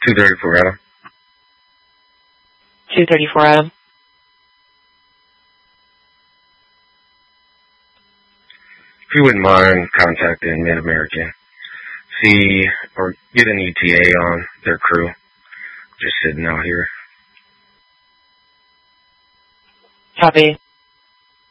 234 Adam. 234 Adam. If you wouldn't mind contacting Mid-American, see or get an ETA on their crew. Just sitting out here. Copy.